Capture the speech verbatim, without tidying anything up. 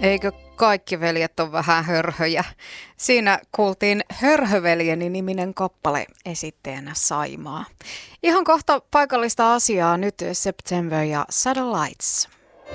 Eikö kaikki veljet ole vähän hörhöjä? Siinä kuultiin Hörhöveljeni niminen kappale esitteenä Saimaa. Ihan kohta paikallista asiaa nyt September ja Satellites.